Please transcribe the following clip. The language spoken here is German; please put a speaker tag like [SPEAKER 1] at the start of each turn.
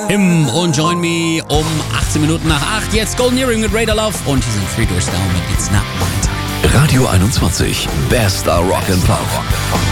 [SPEAKER 1] Him und Join Me um 18 Minuten nach 8. Jetzt Golden Earring mit Radar Love und hier sind Three Doors Down mit It's Not My Time.
[SPEAKER 2] Radio 21, bester Rock and Pop.